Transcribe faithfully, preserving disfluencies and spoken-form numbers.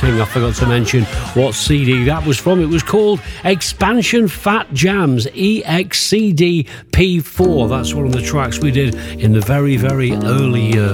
think I forgot to mention what C D that was from. It was called Expansion Fat Jams, E X C D P four. That's one of the tracks we did in the very, very early years.